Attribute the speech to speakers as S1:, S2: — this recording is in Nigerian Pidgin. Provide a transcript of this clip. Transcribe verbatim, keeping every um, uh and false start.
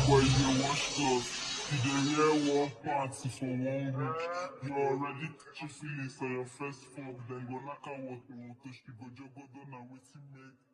S1: boy dey wash cloth. You dey wear one party for one week. You already catch feelings for your first fuck. Then go knock out what to you go jogo don na wetin make